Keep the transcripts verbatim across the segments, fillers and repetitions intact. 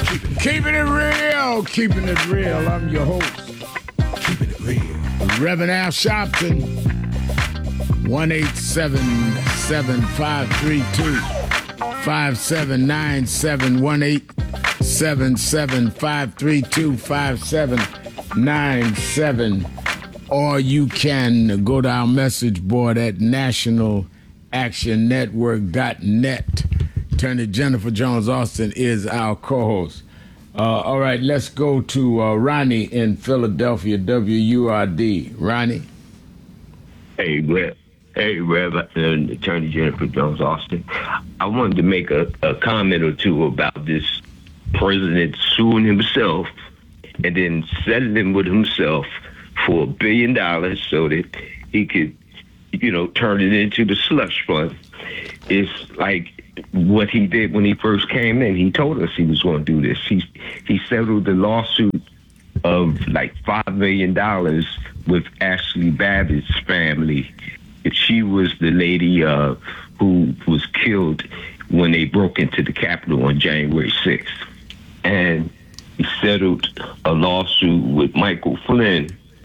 Keeping it real, keeping it real. I'm your host. Keeping it real. Reverend Al Sharpton. one eight seven seven five three two five seven nine seven. one eight seven seven five three two five seven nine seven. Or you can go to our message board at national action network dot net. Attorney Jennifer Jones Austin is our co-host. Uh, all right, let's go to uh, Ronnie in Philadelphia, W U R D. Ronnie? Hey, Rev. Hey, Rev, uh, Attorney Jennifer Jones Austin. I wanted to make a, a comment or two about this president suing himself and then settling with himself for a billion dollars so that he could, you know, turn it into the slush fund. It's like what he did when he first came in. He told us he was going to do this. He he settled the lawsuit of like five million dollars with Ashley Babbitt's family. She was the lady uh, who was killed when they broke into the Capitol on January sixth. And he settled a lawsuit with Michael Flynn,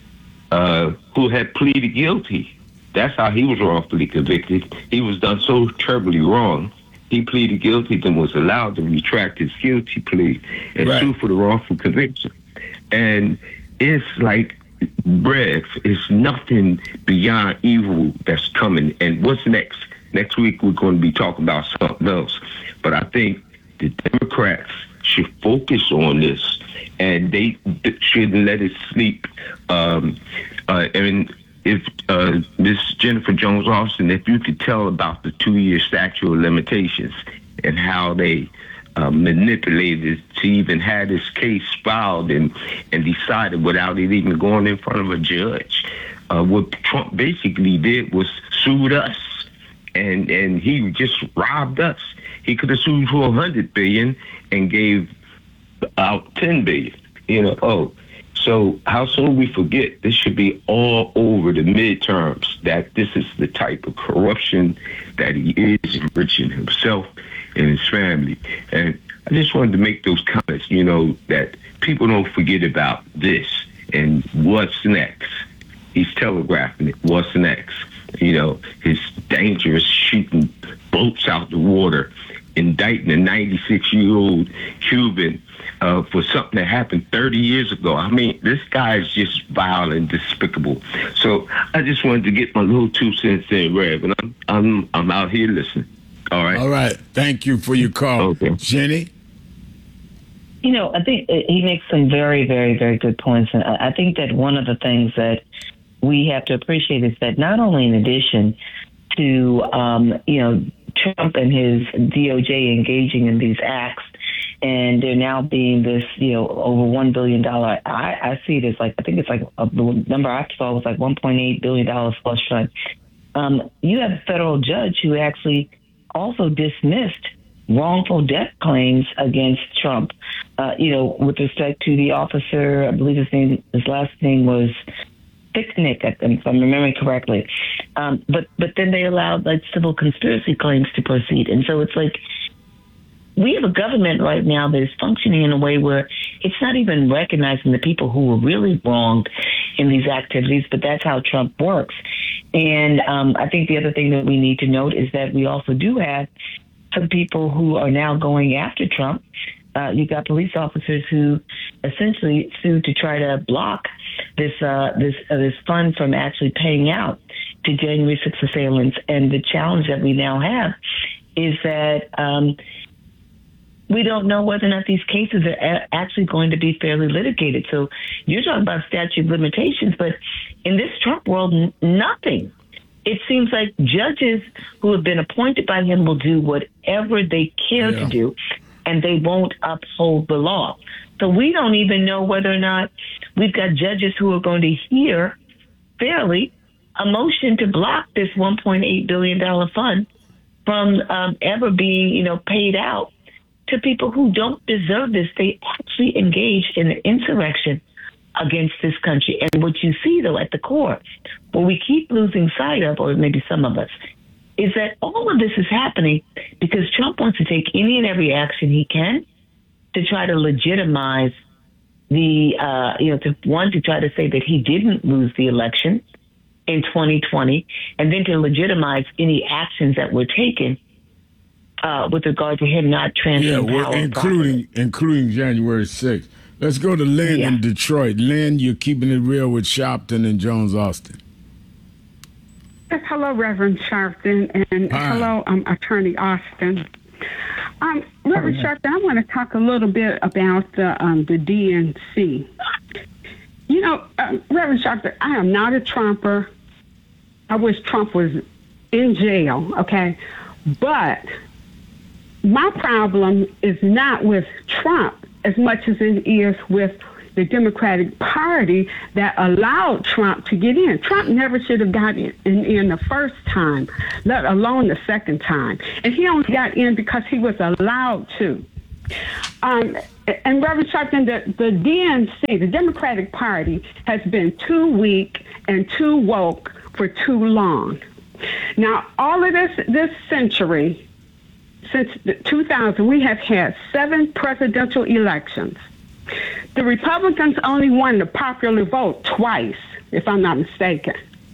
uh, who had pleaded guilty. That's how he was wrongfully convicted. He was done so terribly wrong. He pleaded guilty and was allowed to retract his guilty plea and right. sue for the wrongful conviction. And it's like, Brev, it's nothing beyond evil that's coming. And what's next? Next week, we're going to be talking about something else. But I think the Democrats should focus on this, and they shouldn't let it sleep. Um, uh, and if uh, Miss Jennifer Jones Austin, if you could tell about the two-year statute of limitations and how they uh, manipulated to even have this case filed and, and decided without it even going in front of a judge. Uh, what Trump basically did was sued us, and, and he just robbed us. He could have sued for one hundred billion dollars and gave out ten billion dollars. You know, oh. So how soon we forget, this should be all over the midterms, that this is the type of corruption that he is enriching himself and his family. And I just wanted to make those comments, you know, that people don't forget about this and what's next. He's telegraphing it, what's next. You know, his dangerous shooting boats out the water, indicting a ninety-six-year-old Cuban uh, for something that happened thirty years ago. I mean, this guy is just vile and despicable. So I just wanted to get my little two cents in, Rev, and I'm I'm I'm out here listening. All right. All right. Thank you for your call, okay. Jenny. You know, I think he makes some very, very, very good points, and I think that one of the things that we have to appreciate is that not only in addition to um, you know. Trump and his D O J engaging in these acts, and there now being this, you know, over one billion dollars. I, I see it as like, I think it's like a, the number I saw was like one point eight billion dollars slush fund. Um, you have a federal judge who actually also dismissed wrongful death claims against Trump, uh, you know, with respect to the officer, I believe his name, his last name was Nick, if I'm remembering correctly. Um, but but then they allowed like civil conspiracy claims to proceed. And so it's like we have a government right now that is functioning in a way where it's not even recognizing the people who were really wronged in these activities, but that's how Trump works. And um, I think the other thing that we need to note is that we also do have some people who are now going after Trump. Uh, you got police officers who essentially sued to try to block this uh, this uh, this fund from actually paying out to January sixth assailants. And the challenge that we now have is that um, we don't know whether or not these cases are a- actually going to be fairly litigated. So you're talking about statute of limitations, but in this Trump world, n- nothing. It seems like judges who have been appointed by him will do whatever they care yeah. to do, and they won't uphold the law. So we don't even know whether or not we've got judges who are going to hear fairly a motion to block this one point eight billion dollars fund from um, ever being, you know, paid out to people who don't deserve this. They actually engaged in an insurrection against this country. And what you see, though, at the core, what we keep losing sight of, or maybe some of us, is that all of this is happening because Trump wants to take any and every action he can to try to legitimize the, uh, you know, to one, to try to say that he didn't lose the election in twenty twenty, and then to legitimize any actions that were taken uh, with regard to him not transferring yeah, power. Yeah, including, including January sixth. Let's go to Lynn yeah. in Detroit. Lynn, you're keeping it real with Sharpton and Jones Austin. Yes, hello, Reverend Sharpton, and Hi. hello, um, Attorney Austin. Um, Reverend Sharpton, I want to talk a little bit about the um, the D N C. You know, uh, Reverend Sharpton, I am not a Trumper. I wish Trump was in jail, okay? But my problem is not with Trump as much as it is with the Democratic Party that allowed Trump to get in. Trump never should have got in, in, in the first time, let alone the second time. And he only got in because he was allowed to. Um, and Reverend Sharpton, the, the D N C, the Democratic Party, has been too weak and too woke for too long. Now, all of this this century, since two thousand, we have had seven presidential elections. The Republicans only won the popular vote twice, if I'm not mistaken.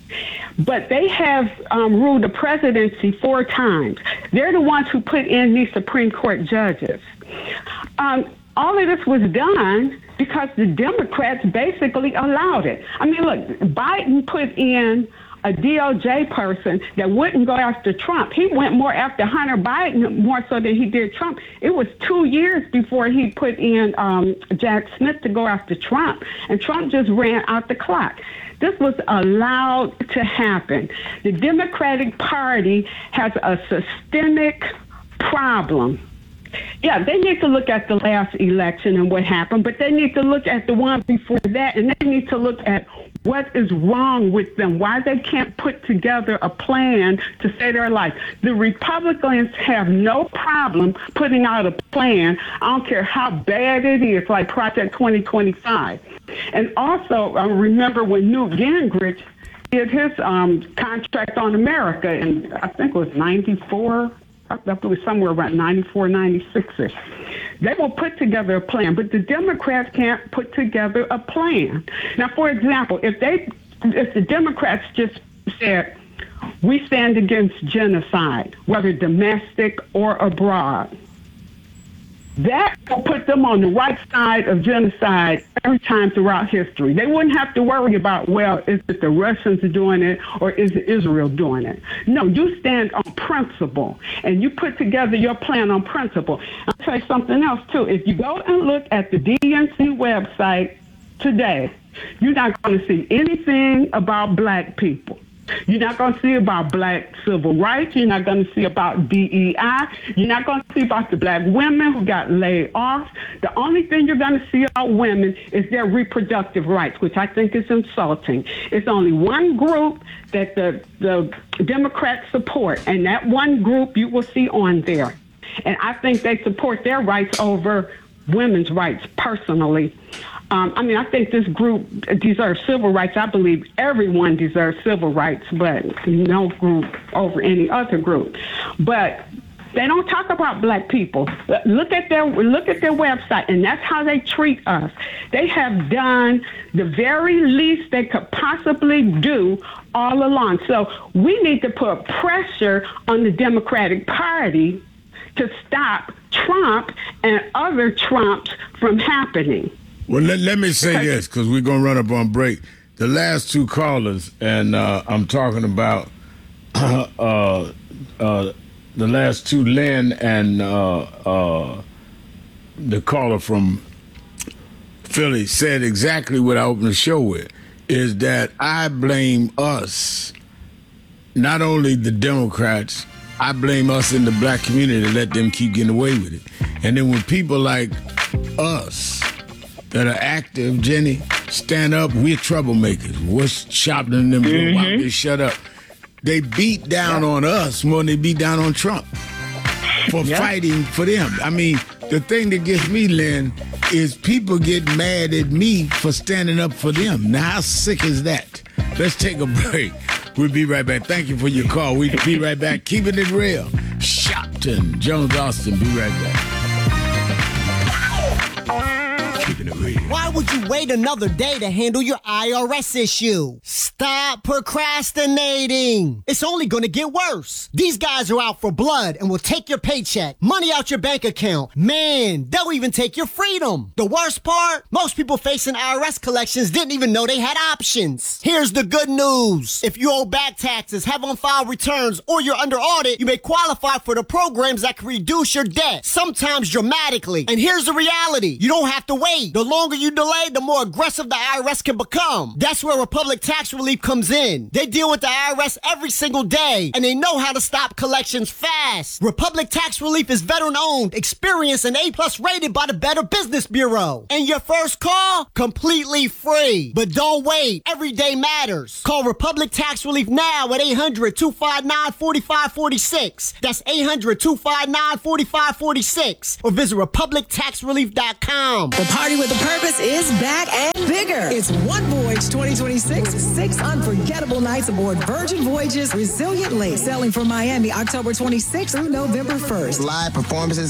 But they have um, ruled the presidency four times. They're the ones who put in these Supreme Court judges. Um, all of this was done because the Democrats basically allowed it. I mean, look, Biden put in a D O J person that wouldn't go after Trump. He went more after Hunter Biden more so than he did Trump. It was two years before he put in um, Jack Smith to go after Trump, and Trump just ran out the clock. This was allowed to happen. The Democratic Party has a systemic problem. Yeah, they need to look at the last election and what happened, but they need to look at the one before that, and they need to look at what is wrong with them, why they can't put together a plan to save their life. The Republicans have no problem putting out a plan. I don't care how bad it is, like Project twenty twenty-five. And also, I remember when Newt Gingrich did his um, contract on America, and I think it was ninety-four, I think it was somewhere around ninety-four, ninety-six-ish. They will put together a plan, but the Democrats can't put together a plan. Now, for example, if they, if the Democrats just said, we stand against genocide, whether domestic or abroad, that will put them on the right side of genocide every time throughout history. They wouldn't have to worry about, well, is it the Russians doing it or is it Israel doing it? No, you stand on principle and you put together your plan on principle. I'll tell you something else, too. If you go and look at the D N C website today, you're not going to see anything about black people. You're not going to see about black civil rights. You're not going to see about D E I. You're not going to see about the black women who got laid off. The only thing you're going to see about women is their reproductive rights, which I think is insulting. It's only one group that the, the Democrats support, and that one group you will see on there. And I think they support their rights over women's rights personally. Um, I mean, I think this group deserves civil rights. I believe everyone deserves civil rights, but no group over any other group. But they don't talk about black people. Look at their look at their website, and that's how they treat us. They have done the very least they could possibly do all along. So we need to put pressure on the Democratic Party to stop Trump and other Trumps from happening. Well, let, let me say this, because we're going to run up on break. The last two callers, and uh, I'm talking about uh, uh, uh, the last two, Lynn and uh, uh, the caller from Philly, said exactly what I opened the show with, is that I blame us, not only the Democrats, I blame us in the black community to let them keep getting away with it. And then when people like us that are active, Jenny, stand up, we're troublemakers. What's Sharpton and them doing? Why they shut up? They beat down on us more than they beat down on Trump for yeah. fighting for them. I mean, the thing that gets me, Lynn, is people get mad at me for standing up for them. Now, how sick is that? Let's take a break. We'll be right back. Thank you for your call. We'll be right back. Keeping it real. Sharpton, Jones Austin, be right back. wait another day to handle your I R S issue. Stop procrastinating. It's only going to get worse. These guys are out for blood and will take your paycheck, money out your bank account. Man, they'll even take your freedom. The worst part? Most people facing I R S collections didn't even know they had options. Here's the good news. If you owe back taxes, have on-file returns, or you're under audit, you may qualify for the programs that can reduce your debt, sometimes dramatically. And here's the reality. You don't have to wait. The longer you delay, the more aggressive the I R S can become. That's where Republic Tax Relief comes in. They deal with the I R S every single day, and they know how to stop collections fast. Republic Tax Relief is veteran-owned, experienced, and A-plus rated by the Better Business Bureau. And your first call? Completely free. But don't wait. Every day matters. Call Republic Tax Relief now at eight hundred, two five nine, four five four six. That's eight hundred, two five nine, four five four six. Or visit republic tax relief dot com. The Party with a Purpose is back and bigger. It's One Voyage twenty twenty-six. Six unforgettable nights aboard Virgin Voyages Resilient Lake, sailing from Miami October twenty-sixth through November first. Live performances